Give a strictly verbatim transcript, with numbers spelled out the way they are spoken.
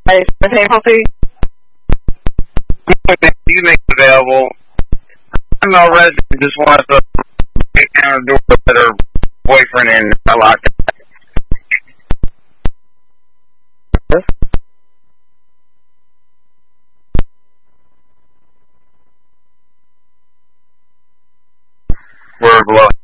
Hey, difficulty. You make it available. I'm a resident just wants to break down the door with her boyfriend and I locked it. We're below.